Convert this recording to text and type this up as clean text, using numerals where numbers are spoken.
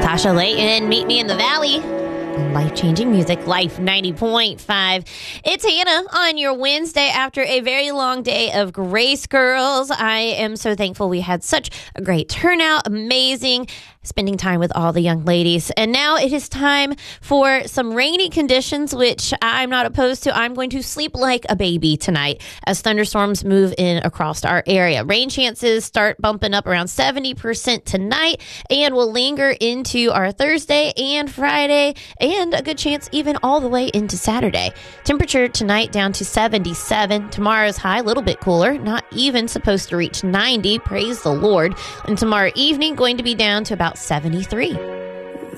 Sasha Layton. Meet me in the valley. Life-changing music, Life 90.5. It's Hannah on your Wednesday after a very long day of Grace Girls. I am so thankful we had such a great turnout. Amazing spending time with all the young ladies. And now it is time for some rainy conditions, which I'm not opposed to. I'm going to sleep like a baby tonight as thunderstorms move in across our area. Rain chances start bumping up around 70% tonight and will linger into our Thursday and Friday, and a good chance even all the way into Saturday. Temperature tonight down to 77. Tomorrow's high, a little bit cooler, not even supposed to reach 90. Praise the Lord. And tomorrow evening going to be down to about 73.